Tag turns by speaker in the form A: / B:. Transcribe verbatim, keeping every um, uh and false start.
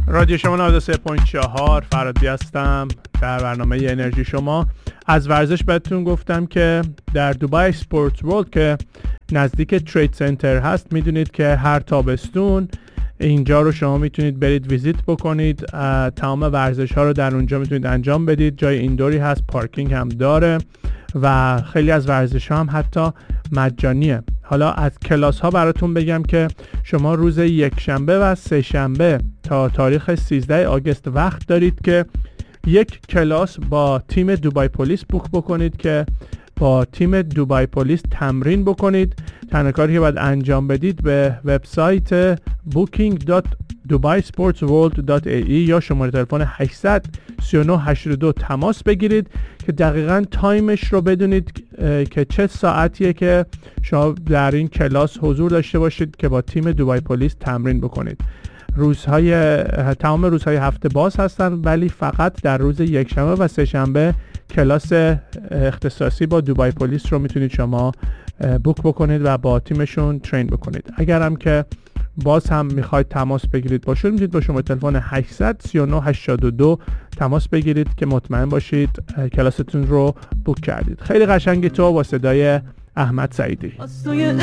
A: رادیو شما نود و سه ممیز چهار فرادی هستم در برنامه انرژی شما. از ورزش بهتون گفتم که در دبی اسپورت ورلد که نزدیک ترید سنتر هست، میدونید که هر تابستون اینجا رو شما میتونید برید ویزیت بکنید. تمام ورزش ها رو در اونجا میتونید انجام بدید. جای ایندوری هست، پارکینگ هم داره و خیلی از ورزش ها هم حتی مجانیه. حالا از کلاس ها براتون بگم که شما روز یک شنبه و سه شنبه تا تاریخ سیزده آگوست وقت دارید که یک کلاس با تیم دبی پلیس بوک بکنید که با تیم دبی پلیس تمرین بکنید. تنها کاری که باید انجام بدید به وبسایت بوکینگ دات دبی اسپورتس ورلد دات ای ای یا شماره تلفن هشتصد سی و نه هشتاد و دو تماس بگیرید که دقیقاً تایمش رو بدونید که چه ساعتیه که شما در این کلاس حضور داشته باشید که با تیم دبی پلیس تمرین بکنید. روزهای تمام روزهای هفته باز هستن، ولی فقط در روز یک شنبه و سه شنبه کلاس اختصاصی با دبی پلیس رو میتونید شما بوک بکنید و با تیمشون ترین بکنید. اگر هم که باز هم میخواید تماس بگیرید باشون، میتونید با شما تلفن هشتصد سی و نه هشتاد و دو تماس بگیرید که مطمئن باشید کلاستون رو بوک کردید. خیلی قشنگی تو با صدای احمد سعیدی.